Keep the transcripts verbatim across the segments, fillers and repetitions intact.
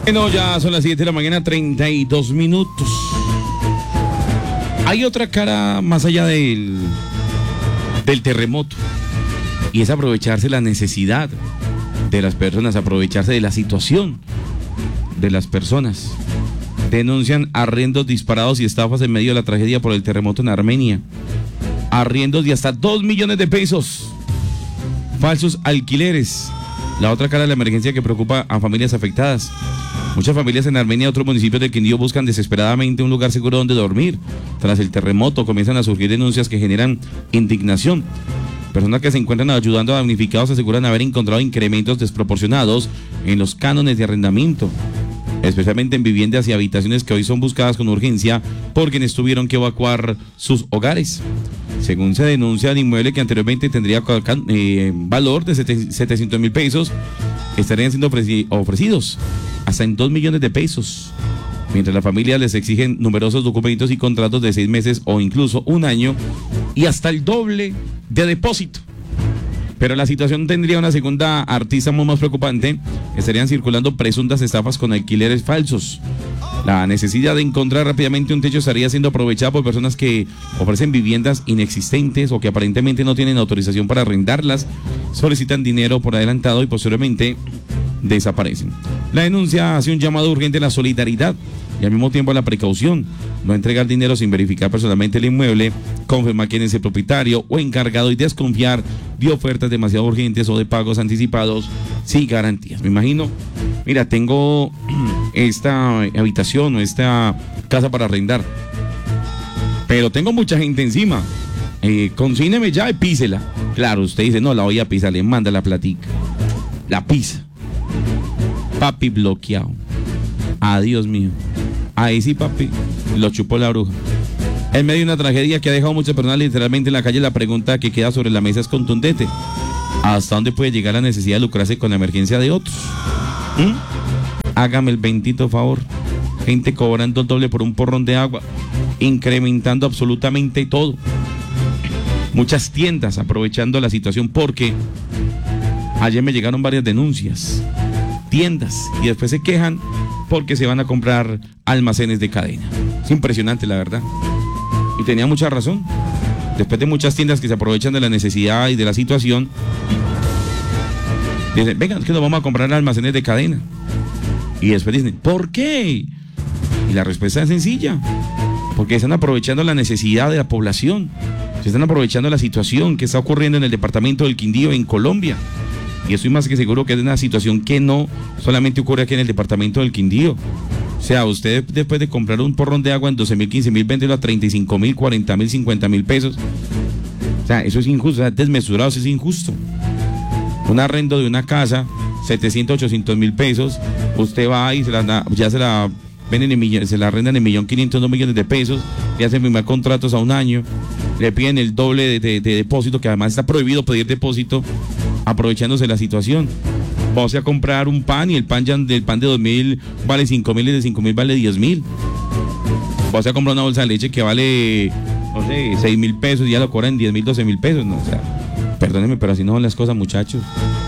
Bueno, ya son las siete de la mañana, treinta y dos minutos. Hay otra cara más allá del, del terremoto, y es aprovecharse la necesidad de las personas, aprovecharse de la situación de las personas. Denuncian arriendos disparados y estafas en medio de la tragedia por el terremoto en Armenia. Arriendos de hasta dos millones de pesos. Falsos alquileres. La otra cara de la emergencia que preocupa a familias afectadas. Muchas familias en Armenia y otros municipios del Quindío buscan desesperadamente un lugar seguro donde dormir. Tras el terremoto comienzan a surgir denuncias que generan indignación. Personas que se encuentran ayudando a damnificados aseguran haber encontrado incrementos desproporcionados en los cánones de arrendamiento, especialmente en viviendas y habitaciones que hoy son buscadas con urgencia por quienes tuvieron que evacuar sus hogares. Según se denuncia, el inmueble que anteriormente tendría eh, valor de setecientos mil pesos estarían siendo ofreci ofrecidos hasta en dos millones de pesos, mientras la familia les exigen numerosos documentos y contratos de seis meses o incluso un año y hasta el doble de depósito. Pero la situación tendría una segunda artista muy más preocupante. Estarían circulando presuntas estafas con alquileres falsos. La necesidad de encontrar rápidamente un techo estaría siendo aprovechada por personas que ofrecen viviendas inexistentes o que aparentemente no tienen autorización para arrendarlas, solicitan dinero por adelantado y posteriormente desaparecen. La denuncia hace un llamado urgente a la solidaridad y al mismo tiempo a la precaución. No entregar dinero sin verificar personalmente el inmueble, confirmar quién es el propietario o encargado y desconfiar de ofertas demasiado urgentes o de pagos anticipados sin garantías. Me imagino, mira, tengo esta habitación o esta casa para arrendar, pero tengo mucha gente encima. Eh, consígneme ya y písela. Claro, usted dice, no, la voy a pisar, le manda la platica. La pisa. Papi bloqueado. Adiós mío. Ahí sí, papi, lo chupó la bruja. En medio de una tragedia que ha dejado muchas personas literalmente en la calle, la pregunta que queda sobre la mesa es contundente. ¿Hasta dónde puede llegar la necesidad de lucrarse con la emergencia de otros? ¿Mm? Hágame el bendito favor. Gente cobrando el doble por un porrón de agua, incrementando absolutamente todo. Muchas tiendas aprovechando la situación porque ayer me llegaron varias denuncias. Tiendas, y después se quejan porque se van a comprar almacenes de cadena. Es impresionante, la verdad. Y tenía mucha razón. Después de muchas tiendas que se aprovechan de la necesidad y de la situación, dicen, vengan, que nos vamos a comprar almacenes de cadena. Y después dicen, ¿por qué? Y la respuesta es sencilla. Porque están aprovechando la necesidad de la población. Se están aprovechando la situación que está ocurriendo en el departamento del Quindío, en Colombia. Y estoy más que seguro que es una situación que no solamente ocurre aquí en el departamento del Quindío. O sea, usted después de comprar un porrón de agua en doce mil, quince mil, véndelo a treinta y cinco mil, cuarenta mil, cincuenta mil pesos. O sea, eso es injusto, o sea, desmesurado, eso es injusto. Un arrendo de una casa, setecientos, ochocientos mil pesos, usted va y se la, ya se la venden en millón, se la arrendan en millón quinientos, dos millones de pesos, le hacen firmar contratos a un año, le piden el doble de, de, de depósito, que además está prohibido pedir depósito, aprovechándose la situación. Vamos a comprar un pan y el pan ya, el pan de dos mil vale cinco mil y de cinco mil vale diez mil. Vamos a comprar una bolsa de leche que vale, no sé, seis mil pesos y ya lo cobran diez mil, doce mil pesos. No, o sea, perdónenme, pero así no son las cosas, muchachos.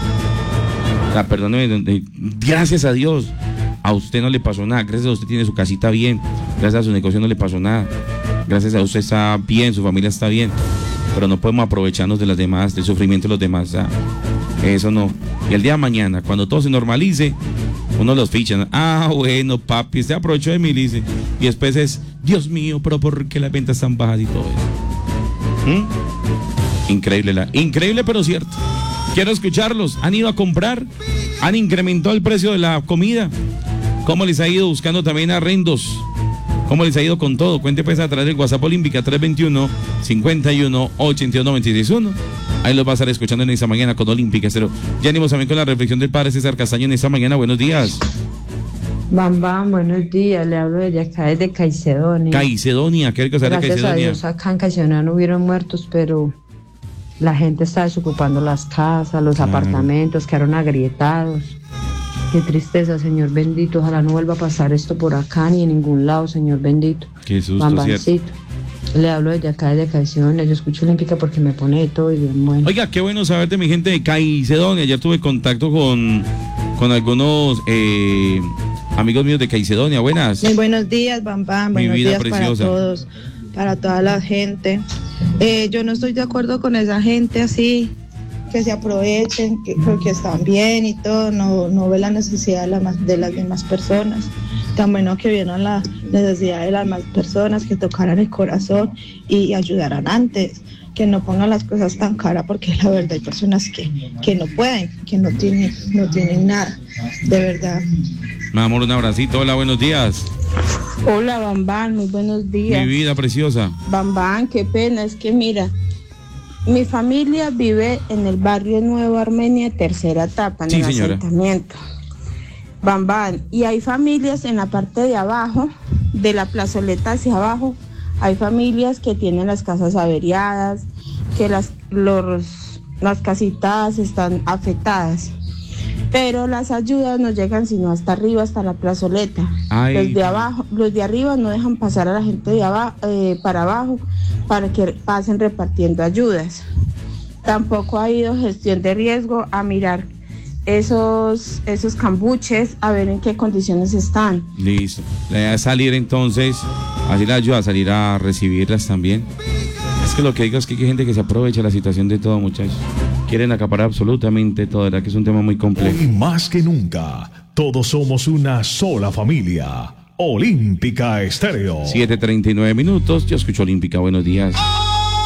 O sea, perdónenme, gracias a Dios, a usted no le pasó nada. Gracias a usted tiene su casita bien. Gracias a su negocio no le pasó nada. Gracias a usted está bien, su familia está bien. Pero no podemos aprovecharnos de los demás, del sufrimiento de los demás. O sea, eso no. Y el día de mañana, cuando todo se normalice, uno los ficha, ¿no? Ah, bueno, papi, usted aprovechó de mí, dice. Y después es, Dios mío, pero ¿por qué las ventas están bajas y todo eso? ¿Mm? Increíble, la, increíble, pero cierto. Quiero escucharlos. ¿Han ido a comprar? ¿Han incrementado el precio de la comida? ¿Cómo les ha ido buscando también arrendos? ¿Cómo les ha ido con todo? Cuente pues a través del WhatsApp Olímpica tres veintiuno, cincuenta y uno, ochenta y dos, noventa y seis uno. Ahí los va a estar escuchando en esta mañana con Olímpica. Pero ya venimos también con la reflexión del padre César Castaño en esta mañana. Buenos días. Bam, bam, buenos días. Le hablo de acá desde Caicedonia. Caicedonia, ¿qué hay que hacer de Caicedonia? Gracias a Dios, acá en Caicedonia no hubieron muertos, pero la gente está desocupando las casas, los claro. apartamentos, quedaron agrietados. Qué tristeza, Señor bendito. Ojalá no vuelva a pasar esto por acá ni en ningún lado, Señor bendito. Qué susto, Bambancito. ¿cierto? Le hablo desde acá, desde Caicedonia. Yo escucho Olímpica porque me pone de todo y bien bueno. Oiga, qué bueno saber de mi gente de Caicedonia. Ayer tuve contacto con, con algunos eh, Amigos míos de Caicedonia, buenas. Muy buenos días, Bam Bam. Buenos Mi vida días preciosa. para todos, para toda la gente. Eh, yo no estoy de acuerdo con esa gente así, que se aprovechen, que, porque están bien y todo, no, no ve la necesidad de, la, de las demás personas. Tan bueno que vieron la necesidad de las demás personas, que tocaran el corazón y ayudaran antes, que no pongan las cosas tan caras, porque la verdad hay personas que, que no pueden, que no tienen, no tienen nada, de verdad. Mi amor, un abracito, hola, buenos días. Hola, Bambán, muy buenos días. Mi vida preciosa. Bambán, qué pena, es que mira, mi familia vive en el barrio Nuevo Armenia, tercera etapa, en Sí, el señora. asentamiento. Bambán, y hay familias en la parte de abajo, de la plazoleta hacia abajo, hay familias que tienen las casas averiadas, que las, los, las casitas están afectadas. Pero las ayudas no llegan sino hasta arriba, hasta la plazoleta. Ay. Los de abajo, los de arriba no dejan pasar a la gente de abajo, eh, para abajo para que pasen repartiendo ayudas. Tampoco ha ido gestión de riesgo a mirar esos, esos cambuches, a ver en qué condiciones están. Listo. La idea es salir entonces, así la ayuda a salir a recibirlas también. Es que lo que digo es que hay gente que se aprovecha la situación de todo, muchachos. Quieren acaparar absolutamente todo, ¿verdad? Que es un tema muy complejo. Hoy más que nunca, todos somos una sola familia. Olímpica Estéreo. siete treinta y nueve minutos, yo escucho Olímpica, buenos días.